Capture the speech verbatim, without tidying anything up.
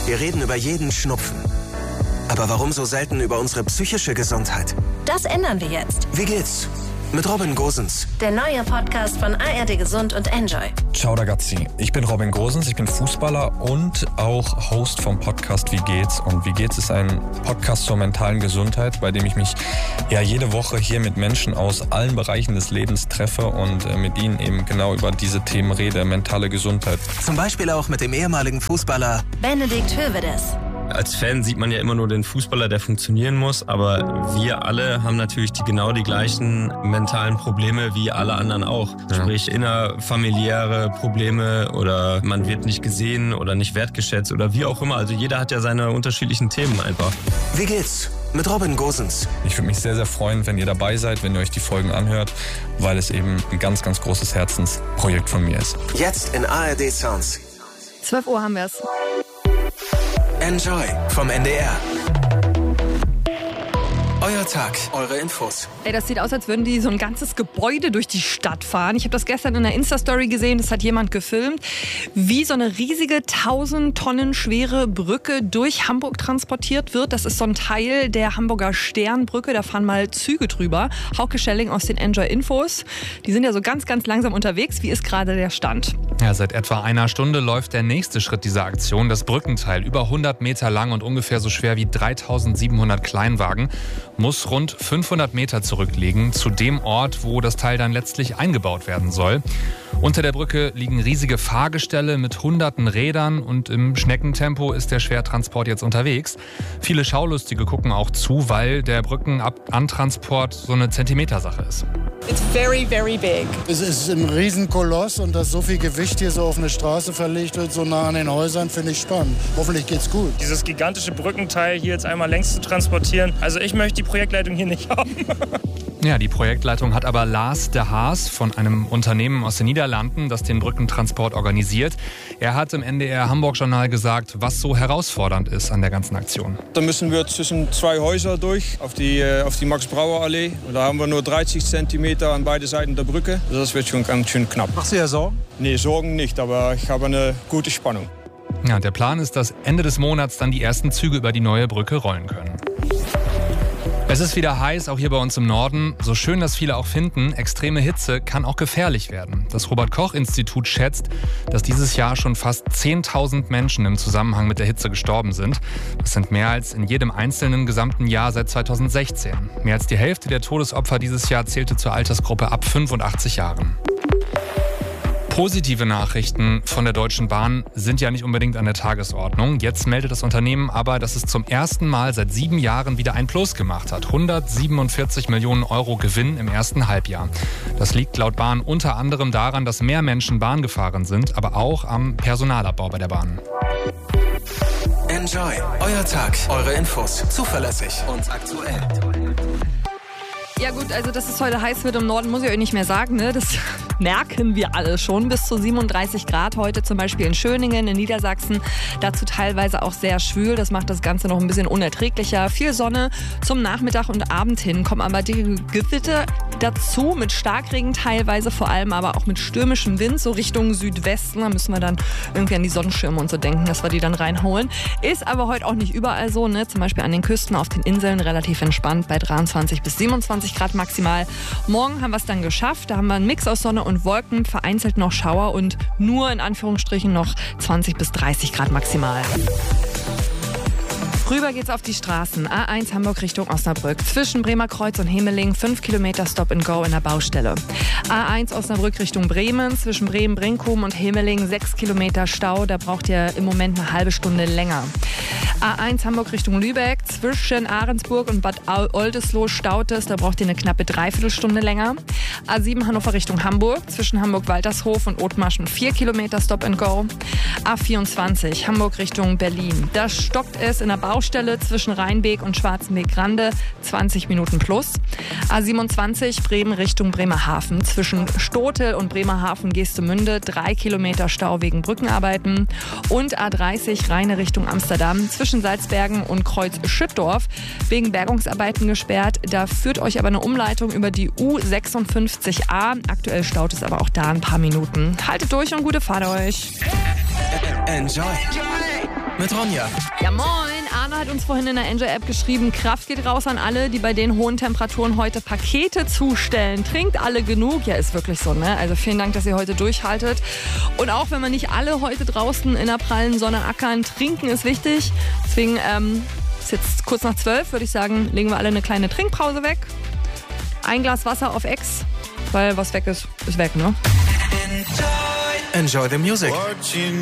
Wir reden über jeden Schnupfen. Aber warum so selten über unsere psychische Gesundheit? Das ändern wir jetzt. Wie geht's? Mit Robin Gosens. Der neue Podcast von A R D Gesund und Enjoy. Ciao ragazzi, ich bin Robin Gosens, ich bin Fußballer und auch Host vom Podcast Wie geht's? Und Wie geht's ist ein Podcast zur mentalen Gesundheit, bei dem ich mich ja jede Woche hier mit Menschen aus allen Bereichen des Lebens treffe und äh, mit ihnen eben genau über diese Themen rede, mentale Gesundheit. Zum Beispiel auch mit dem ehemaligen Fußballer Benedikt Hövedes. Als Fan sieht man ja immer nur den Fußballer, der funktionieren muss, aber wir alle haben natürlich die, genau die gleichen mentalen Probleme wie alle anderen auch. Ja. Sprich innerfamiliäre Probleme oder man wird nicht gesehen oder nicht wertgeschätzt oder wie auch immer. Also jeder hat ja seine unterschiedlichen Themen einfach. Wie geht's? Mit Robin Gosens. Ich würde mich sehr, sehr freuen, wenn ihr dabei seid, wenn ihr euch die Folgen anhört, weil es eben ein ganz, ganz großes Herzensprojekt von mir ist. Jetzt in A R D Sounds. zwölf Uhr haben wir es. Enjoy vom N D R. Euer Tag, eure Infos. Ey, das sieht aus, als würden die so ein ganzes Gebäude durch die Stadt fahren. Ich habe das gestern in der Insta-Story gesehen, das hat jemand gefilmt, wie so eine riesige tausend Tonnen schwere Brücke durch Hamburg transportiert wird. Das ist so ein Teil der Hamburger Sternbrücke, da fahren mal Züge drüber. Hauke Schelling aus den Enjoy-Infos. Die sind ja so ganz, ganz langsam unterwegs. Wie ist gerade der Stand? Ja, seit etwa einer Stunde läuft der nächste Schritt dieser Aktion. Das Brückenteil, über hundert Meter lang und ungefähr so schwer wie dreitausendsiebenhundert Kleinwagen, muss rund fünfhundert Meter zurücklegen zu dem Ort, wo das Teil dann letztlich eingebaut werden soll. Unter der Brücke liegen riesige Fahrgestelle mit hunderten Rädern und im Schneckentempo ist der Schwertransport jetzt unterwegs. Viele Schaulustige gucken auch zu, weil der Brückenantransport so eine Zentimetersache ist. It's very, very big. Es ist ein Riesenkoloss und dass so viel Gewicht hier so auf eine Straße verlegt wird, so nah an den Häusern, finde ich spannend. Hoffentlich geht's gut. Dieses gigantische Brückenteil hier jetzt einmal längs zu transportieren, also ich möchte die Projektleitung hier nicht haben. Ja, die Projektleitung hat aber Lars de Haas von einem Unternehmen aus den Niederlanden, das den Brückentransport organisiert. Er hat im N D R Hamburg-Journal gesagt, was so herausfordernd ist an der ganzen Aktion. Da müssen wir zwischen zwei Häuser durch, auf die, auf die Max-Brauer-Allee. Und da haben wir nur dreißig Zentimeter an beide Seiten der Brücke. Das wird schon ganz schön knapp. Machst du ja Sorgen? Nee, Sorgen nicht, aber ich habe eine gute Spannung. Ja, der Plan ist, dass Ende des Monats dann die ersten Züge über die neue Brücke rollen können. Es ist wieder heiß, auch hier bei uns im Norden. So schön das viele auch finden, extreme Hitze kann auch gefährlich werden. Das Robert-Koch-Institut schätzt, dass dieses Jahr schon fast zehntausend Menschen im Zusammenhang mit der Hitze gestorben sind. Das sind mehr als in jedem einzelnen gesamten Jahr seit zweitausendsechzehn. Mehr als die Hälfte der Todesopfer dieses Jahr zählte zur Altersgruppe ab fünfundachtzig Jahren. Positive Nachrichten von der Deutschen Bahn sind ja nicht unbedingt an der Tagesordnung. Jetzt meldet das Unternehmen aber, dass es zum ersten Mal seit sieben Jahren wieder ein Plus gemacht hat. hundertsiebenundvierzig Millionen Euro Gewinn im ersten Halbjahr. Das liegt laut Bahn unter anderem daran, dass mehr Menschen Bahn gefahren sind, aber auch am Personalabbau bei der Bahn. Enjoy, euer Tag, eure Infos, zuverlässig und aktuell. Ja gut, also dass es heute heiß wird im Norden, muss ich euch nicht mehr sagen, ne? Das merken wir alle schon. Bis zu siebenunddreißig Grad heute zum Beispiel in Schöningen, in Niedersachsen. Dazu teilweise auch sehr schwül. Das macht das Ganze noch ein bisschen unerträglicher. Viel Sonne zum Nachmittag und Abend hin. Kommen aber dicke Gewitter dazu mit Starkregen teilweise, vor allem aber auch mit stürmischem Wind, so Richtung Südwesten. Da müssen wir dann irgendwie an die Sonnenschirme und so denken, dass wir die dann reinholen. Ist aber heute auch nicht überall so, ne? Zum Beispiel an den Küsten, auf den Inseln relativ entspannt bei dreiundzwanzig bis siebenundzwanzig Grad maximal. Morgen haben wir es dann geschafft. Da haben wir einen Mix aus Sonne und Wolken, vereinzelt noch Schauer und nur in Anführungsstrichen noch zwanzig bis dreißig Grad maximal. Rüber geht's auf die Straßen. A eins Hamburg Richtung Osnabrück. Zwischen Bremerkreuz und Hemeling fünf Kilometer Stop and Go in der Baustelle. A eins Osnabrück Richtung Bremen. Zwischen Bremen-Brinkum und Hemeling sechs Kilometer Stau. Da braucht ihr im Moment eine halbe Stunde länger. A eins Hamburg Richtung Lübeck. Zwischen Ahrensburg und Bad Oldesloe staut es. Da braucht ihr eine knappe Dreiviertelstunde länger. A sieben Hannover Richtung Hamburg. Zwischen Hamburg-Waltershof und Othmarschen vier Kilometer Stop and Go. A vierundzwanzig Hamburg Richtung Berlin. Da stockt es in der Baustelle. Baustelle zwischen Rheinbeek und Schwarzenbeek-Grande zwanzig Minuten plus. A siebenundzwanzig Bremen Richtung Bremerhaven. Zwischen Stotel und Bremerhaven-Geestemünde drei Kilometer Stau wegen Brückenarbeiten. Und A dreißig Rheine Richtung Amsterdam zwischen Salzbergen und Kreuz-Schüttdorf wegen Bergungsarbeiten gesperrt. Da führt euch aber eine Umleitung über die U fünfundsiebzig fünfzig a. Aktuell staut es aber auch da ein paar Minuten. Haltet durch und gute Fahrt euch. Enjoy. Mit Ronja. Ja, moin. Arne hat uns vorhin in der Enjoy-App geschrieben, Kraft geht raus an alle, die bei den hohen Temperaturen heute Pakete zustellen. Trinkt alle genug. Ja, ist wirklich so, ne? Also vielen Dank, dass ihr heute durchhaltet. Und auch wenn wir nicht alle heute draußen in der prallen Sonne ackern, trinken ist wichtig. Deswegen ähm, ist jetzt kurz nach zwölf, würde ich sagen, legen wir alle eine kleine Trinkpause weg. Ein Glas Wasser auf Ex, weil was weg ist, ist weg, ne? Enjoy the music.